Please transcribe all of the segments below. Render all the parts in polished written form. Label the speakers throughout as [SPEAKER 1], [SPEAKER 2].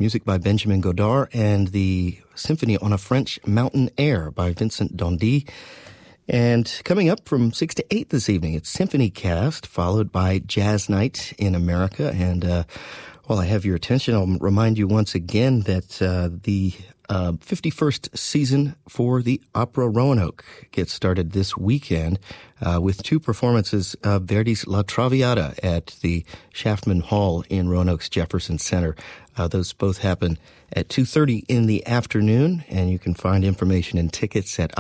[SPEAKER 1] music by Benjamin Godard, and the Symphony on a French Mountain Air by Vincent Dondy. And coming up from 6 to 8 this evening, it's Symphony Cast, followed by Jazz Night in America. And while I have your attention, I'll remind you once again that the 51st season for the Opera Roanoke gets started this weekend with 2 performances of Verdi's La Traviata at the Schaffman Hall in Roanoke's Jefferson Center. Those both happen at 2:30 in the afternoon, and you can find information and tickets at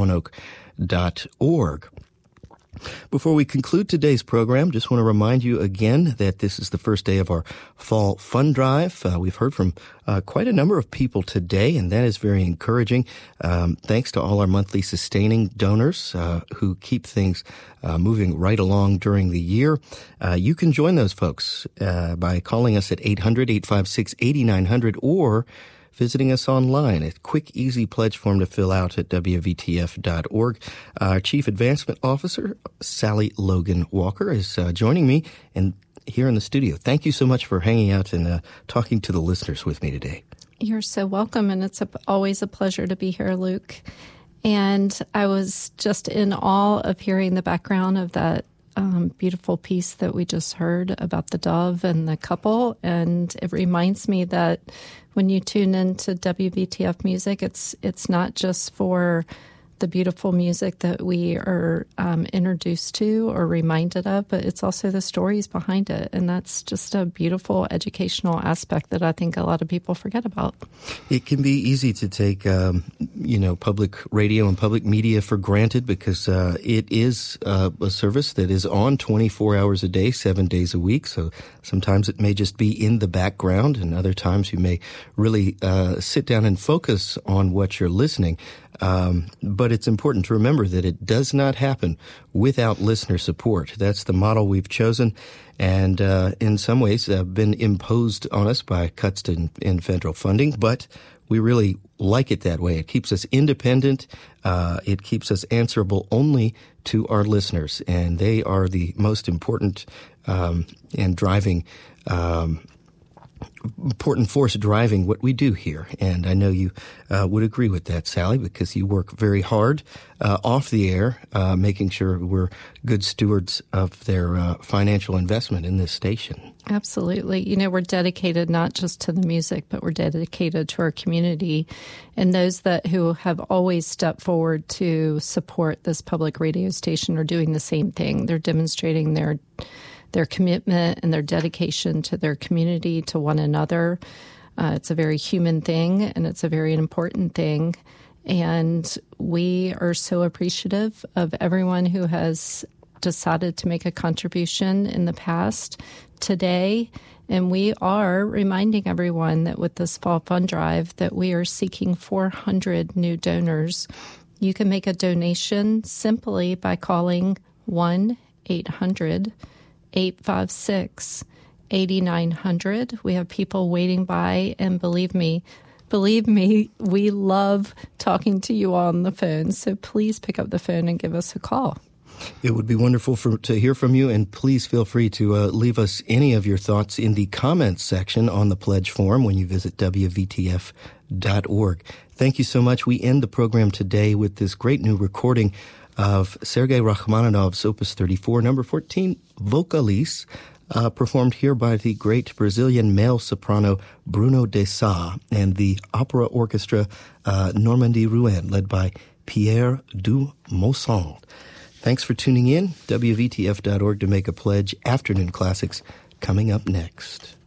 [SPEAKER 1] operaroanoke.org. Before we conclude today's program, just want to remind you again that this is the first day of our Fall Fund Drive. We've heard from quite a number of people today, and that is very encouraging. Thanks to all our monthly sustaining donors who keep things moving right along during the year. You can join those folks by calling us at 800-856-8900 or visiting us online. A quick, easy pledge form to fill out at WVTF.org. Our Chief Advancement Officer, Sally Logan Walker, is joining me here in the studio. Thank you so much for hanging out and talking to the listeners with me today.
[SPEAKER 2] You're so welcome, and it's always a pleasure to be here, Luke. And I was just in awe of hearing the background of that beautiful piece that we just heard about the dove and the couple. And it reminds me that when you tune into WVTF music, it's not just for the beautiful music that we are introduced to or reminded of, but it's also the stories behind it. And that's just a beautiful educational aspect that I think a lot of people forget about.
[SPEAKER 1] It can be easy to take, public radio and public media for granted because it is a service that is on 24 hours a day, 7 days a week. So sometimes it may just be in the background, and other times you may really sit down and focus on what you're listening. But it's important to remember that it does not happen without listener support. That's the model we've chosen, and in some ways been imposed on us by cuts in federal funding, but we really like it that way. It keeps us independent. It keeps us answerable only to our listeners, and they are the most important and driving important force driving what we do here. And I know you would agree with that, Sally, because you work very hard off the air, making sure we're good stewards of their financial investment in this station.
[SPEAKER 2] Absolutely. We're dedicated not just to the music, but we're dedicated to our community. And those who have always stepped forward to support this public radio station are doing the same thing. They're demonstrating their commitment and their dedication to their community, to one another. It's a very human thing, and it's a very important thing. And we are so appreciative of everyone who has decided to make a contribution in the past, today. And we are reminding everyone that with this Fall Fund Drive that we are seeking 400 new donors. You can make a donation simply by calling 1-800-856-8900. We have people waiting by, and believe me, we love talking to you on the phone. So please pick up the phone and give us a call.
[SPEAKER 1] It would be wonderful to hear from you, and please feel free to leave us any of your thoughts in the comments section on the pledge form when you visit WVTF.org. Thank you so much. We end the program today with this great new recording of Sergei Rachmaninoff's Opus 34, number 14, Vocalice, performed here by the great Brazilian male soprano Bruno de Sá and the opera orchestra Normandie Rouen, led by Pierre du Mossand. Thanks for tuning in. WVTF.org to make a pledge. Afternoon Classics coming up next.